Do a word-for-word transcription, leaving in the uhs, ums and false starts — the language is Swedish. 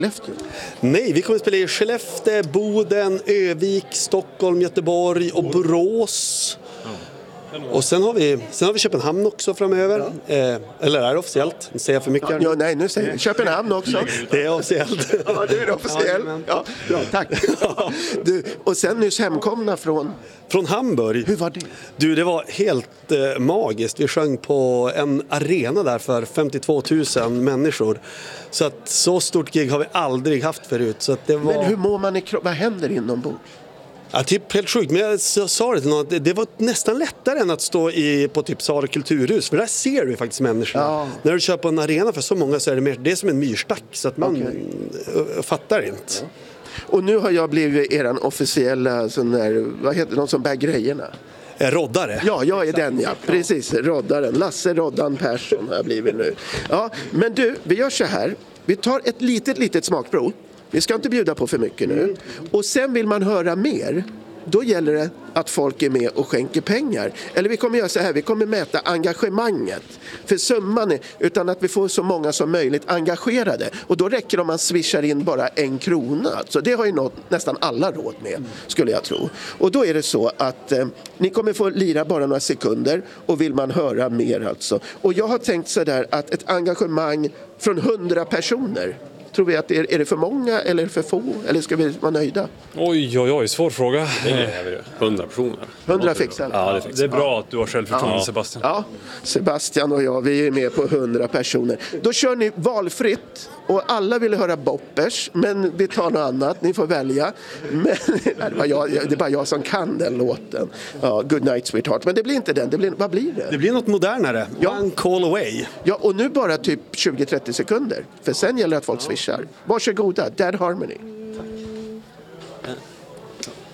Skellefteå? Nej, vi kommer att spela i Skellefteå, Boden, Övik, Stockholm, Göteborg och Borås. Och sen har vi, sen har vi Köpenhamn också framöver. Eh, eller är det officiellt? Nu säger jag för mycket. Ja, ja, nej, nu säger jag Köpenhamn också. Det är officiellt. Ja, det är officiellt. Ja, bra, tack. Du, och sen nyss hemkomna från... Från Hamburg. Hur var det? Du, det var helt eh, magiskt. Vi sjöng på en arena där för femtiotvå tusen människor. Så att så stort gig har vi aldrig haft förut. Så att det var... Men hur mår man i kroppen? Vad händer inombords? Ja, typ helt sjukt. Men jag sa det till någon att det var nästan lättare än att stå i, på typ Sara kulturhus. För där ser du faktiskt människorna. Ja. När du kör på en arena för så många så är det mer, det är som en myrstack. Så att man okay. fattar inte. Ja. Och nu har jag blivit eran officiella sån där, vad heter de som bär grejerna? Roddare. Ja, jag är den, ja. Precis, roddaren. Lasse Roddan Persson har jag blivit nu. Ja, men du, vi gör så här. Vi tar ett litet, litet smakprov. Vi ska inte bjuda på för mycket nu. Och sen vill man höra mer. Då gäller det att folk är med och skänker pengar. Eller vi kommer göra så här, vi kommer mäta engagemanget. För summan är, utan att vi får så många som möjligt engagerade. Och då räcker det om man swishar in bara en krona. Så det har ju nått nästan alla råd med, skulle jag tro. Och då är det så att eh, ni kommer få lira bara några sekunder. Och vill man höra mer alltså. Och jag har tänkt så där att ett engagemang från hundra personer. Tror vi att det är, är det för många eller för få? Eller ska vi vara nöjda? Oj, oj, oj, svår fråga. hundra personer. hundra fixar. Ja, det, det är bra att du har självförtroende, ja. Sebastian. Ja, Sebastian och jag, vi är med på hundra personer. Då kör ni valfritt och alla vill höra Boppers, men vi tar något annat, ni får välja. Men, det, var jag, det är bara jag som kan den låten. Ja, Good Night Sweetheart. Men det blir inte den, det blir, vad blir det? Det blir något modernare. Ja. One Call Away. Ja, och nu bara typ tjugo till trettio sekunder. För sen gäller det att folk swishar. Varsågoda, Dead Harmony. Tack.